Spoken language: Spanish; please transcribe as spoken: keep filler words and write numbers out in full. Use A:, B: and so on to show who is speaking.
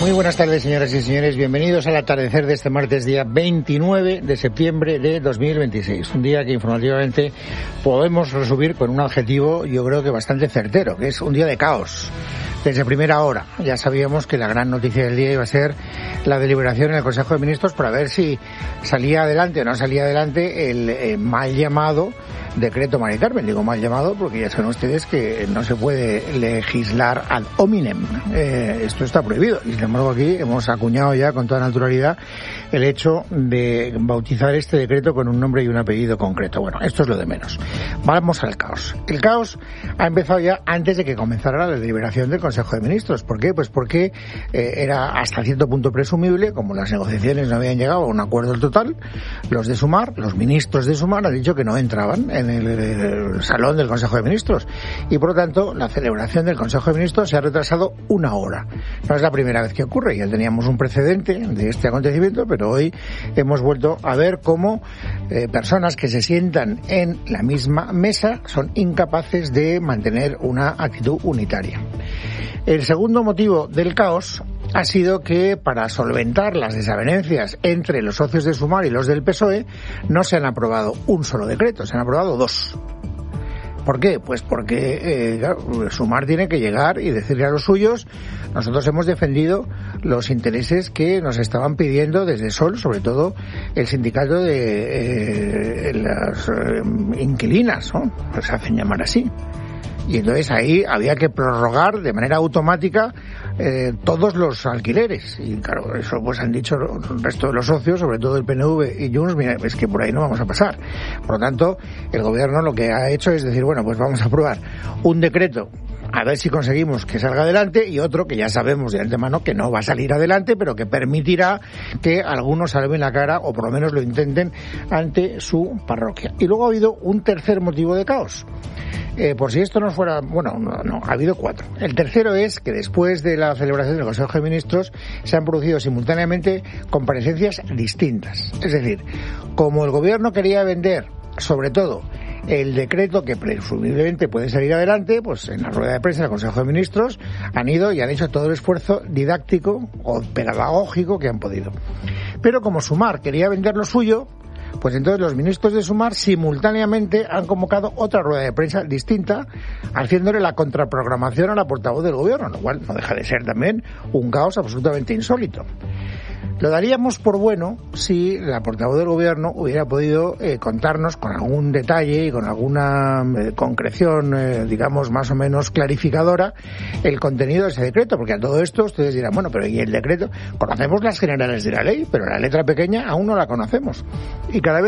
A: Muy buenas tardes, señoras y señores. Bienvenidos al atardecer de este martes, día veintinueve de septiembre de dos mil veintiséis. Un día que informativamente podemos resumir con un adjetivo, yo creo que bastante certero, que es un día de caos. Desde primera hora ya sabíamos que la gran noticia del día iba a ser la deliberación en el Consejo de Ministros para ver si salía adelante o no salía adelante el eh, mal llamado decreto Mari Carmen. Digo mal llamado porque ya saben ustedes que no se puede legislar ad hominem. Eh, esto está prohibido y sin embargo aquí hemos acuñado ya con toda naturalidad el hecho de bautizar este decreto con un nombre y un apellido concreto. Bueno, esto es lo de menos. Vamos al caos. El caos ha empezado ya antes de que comenzara la deliberación del Consejo de Ministros. ¿Por qué? Pues porque eh, era hasta cierto punto presumible, como las negociaciones no habían llegado a un acuerdo total, los de Sumar, los ministros de Sumar han dicho que no entraban en el, el salón del Consejo de Ministros y por lo tanto la celebración del Consejo de Ministros se ha retrasado una hora. No es la primera vez que ocurre, ya teníamos un precedente de este acontecimiento, pero hoy hemos vuelto a ver cómo eh, personas que se sientan en la misma mesa son incapaces de mantener una actitud unitaria. El segundo motivo del caos ha sido que para solventar las desavenencias entre los socios de Sumar y los del P S O E no se han aprobado un solo decreto, se han aprobado dos. ¿Por qué? Pues porque eh, claro, Sumar tiene que llegar y decirle a los suyos: nosotros hemos defendido los intereses que nos estaban pidiendo desde Sol, sobre todo el sindicato de eh, las eh, inquilinas, ¿no? Pues se hacen llamar así. Y entonces ahí había que prorrogar de manera automática eh, todos los alquileres. Y claro, eso pues han dicho el resto de los socios, sobre todo el P N V y Junts, mira, es que por ahí no vamos a pasar. Por lo tanto, el gobierno lo que ha hecho es decir, bueno, pues vamos a aprobar un decreto a ver si conseguimos que salga adelante y otro que ya sabemos de antemano que no va a salir adelante, pero que permitirá que algunos salven la cara o por lo menos lo intenten ante su parroquia. Y luego ha habido un tercer motivo de caos. Eh, por si esto no fuera... Bueno, no, no, ha habido cuatro. El tercero es que después de la celebración del Consejo de Ministros se han producido simultáneamente comparecencias distintas. Es decir, como el gobierno quería vender, sobre todo, el decreto que presumiblemente puede salir adelante, pues en la rueda de prensa del Consejo de Ministros han ido y han hecho todo el esfuerzo didáctico o pedagógico que han podido. Pero como Sumar quería vender lo suyo, pues entonces los ministros de Sumar simultáneamente han convocado otra rueda de prensa distinta, haciéndole la contraprogramación a la portavoz del gobierno, lo cual no deja de ser también un caos absolutamente insólito. Lo daríamos por bueno si la portavoz del gobierno hubiera podido eh, contarnos con algún detalle y con alguna eh, concreción, eh, digamos, más o menos clarificadora, el contenido de ese decreto, porque a todo esto ustedes dirán, bueno, pero ¿y el decreto? Conocemos las generales de la ley, pero la letra pequeña aún no la conocemos. Y cada vez